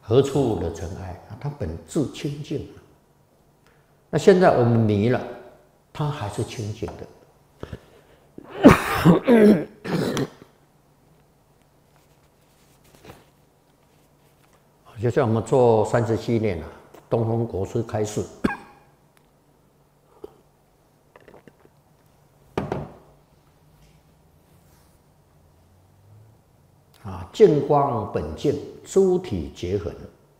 何处惹尘埃啊？它本质清净。那现在我们迷了，它还是清净的。就像我们做37年了，东风国师开示，净光本净，诸体结合。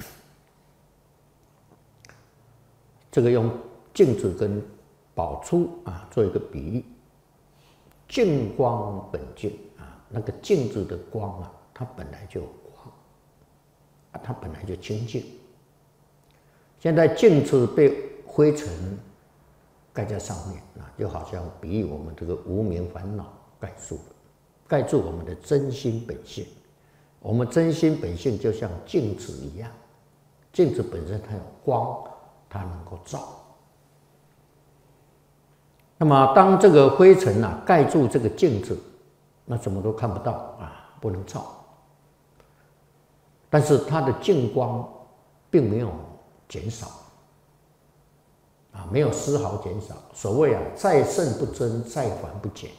这个用镜子跟宝珠做一个比喻，净光本净那个镜子的光它本来就有光它本来就清净。现在镜子被灰尘盖在上面就好像比喻我们这个无明烦恼盖住了，盖住我们的真心本性。我们真心本性就像镜子一样，镜子本身它有光，它能够照。那么当这个灰尘盖住这个镜子，那什么都看不到不能照。但是它的净光并没有减少没有丝毫减少。所谓再胜不增，再还不减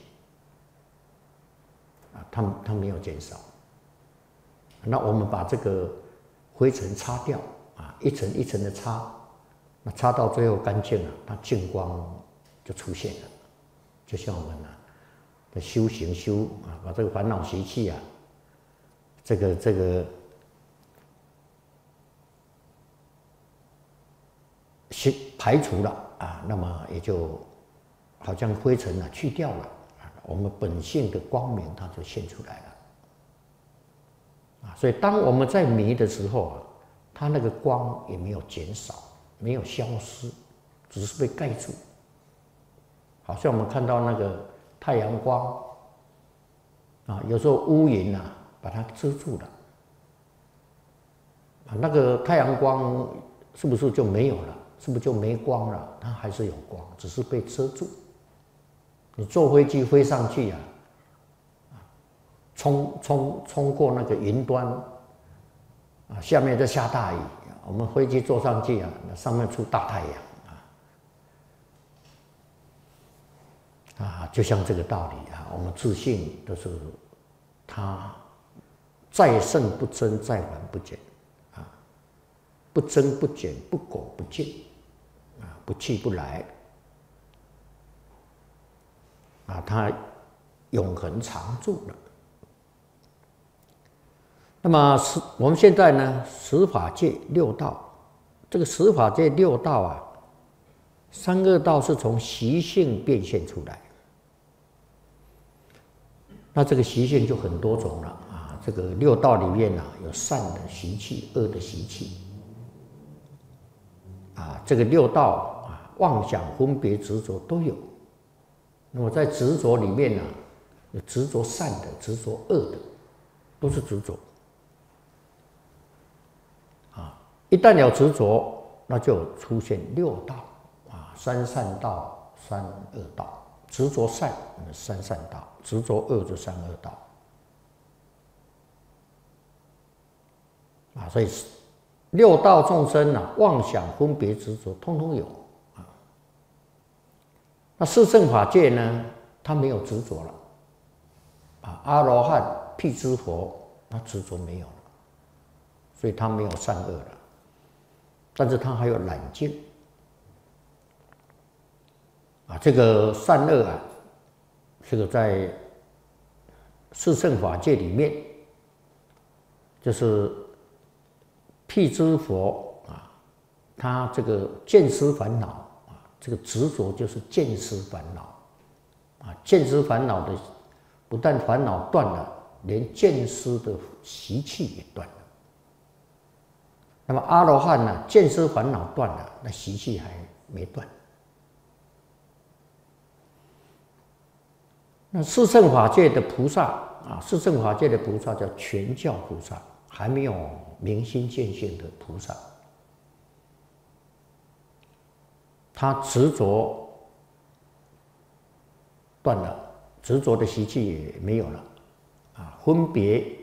它没有减少。那我们把这个灰尘擦掉一层一层的擦，那擦到最后干净了，它净光就出现了。就像我们的修行把这个烦恼习气这个排除了那么也就好像灰尘去掉了我们本性的光明它就现出来了。所以当我们在迷的时候它那个光也没有减少，没有消失，只是被盖住。好像我们看到那个太阳光有时候乌云把它遮住了那个太阳光是不是就没有了？是不是就没光了？它还是有光，只是被遮住。你坐飞机飞上去冲过那个云端下面在下大雨，我们飞机坐上去那上面出大太阳就像这个道理我们自信都是它再胜不增，再还不减不增不减，不垢不净不去不来它永恒常住了。那么我们现在呢，十法界六道，这个十法界六道三恶道是从习性变现出来。那这个习性就很多种了这个六道里面有善的习气，恶的习气这个六道妄想、分别、执着都有。那么在执着里面有执着善的，执着恶的，都是执着一旦有执着，那就出现六道三善道、三恶道。执着善三善道，执着恶就三恶道所以六道众生妄想、分别、执着通通有那四圣法界呢，他没有执着了阿罗汉、辟支佛，他执着没有了，所以他没有善恶了。但是他还有染净这个善恶这个在四圣法界里面，就是辟支佛他这个见思烦恼这个执着就是见思烦恼见思烦恼的不但烦恼断了，连见思的习气也断了。那么阿罗汉见思烦恼断了，那习气还没断。那四圣法界的菩萨四圣法界的菩萨叫全教菩萨，还没有明心见性的菩萨，他执着断了，执着的习气也没有了分别